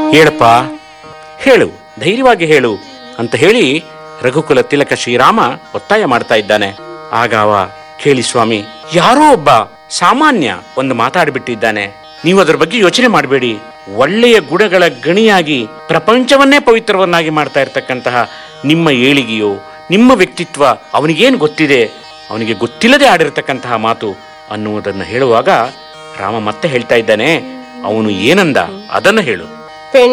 ಹೇಳಪ್ಪ, ಹೇಳು, ಧೈರ್ಯವಾಗಿ ಹೇಳು ಅಂತ ಹೇಳಿ ರಘುಕುಲ ತಿಲಕ ಶ್ರೀರಾಮ ಒತ್ತಾಯ ಮಾಡ್ತಾ ಇದ್ದಾನೆ. ಆಗ ಅವ, ಕೇಳಿ ಸ್ವಾಮಿ, ಯಾರೋ ಒಬ್ಬ ಸಾಮಾನ್ಯ ಒಂದು ಮಾತಾಡ್ಬಿಟ್ಟಿದ್ದಾನೆ, ನೀವು ಅದರ ಬಗ್ಗೆ ಯೋಚನೆ ಮಾಡಬೇಡಿ. ಒಳ್ಳೆಯ ಗುಣಗಳ ಗಣಿಯಾಗಿ ಪ್ರಪಂಚವನ್ನೇ ಪವಿತ್ರವನ್ನಾಗಿ ಮಾಡ್ತಾ ಇರ್ತಕ್ಕಂತಹ ನಿಮ್ಮ ಏಳಿಗೆಯೋ ನಿಮ್ಮ ವ್ಯಕ್ತಿತ್ವ ಅವನಿಗೇನು ಗೊತ್ತಿದೆ, ಅವನಿಗೆ ಗೊತ್ತಿಲ್ಲದೆ ಆಡಿರ್ತಕ್ಕಂತಹ ಮಾತು ಅನ್ನುವುದನ್ನು ಹೇಳುವಾಗ ರಾಮ ಮತ್ತೆ ಹೇಳ್ತಾ ಇದ್ದಾನೆ, ಅವನು ಏನಂದ ಅದನ್ನು ಹೇಳು.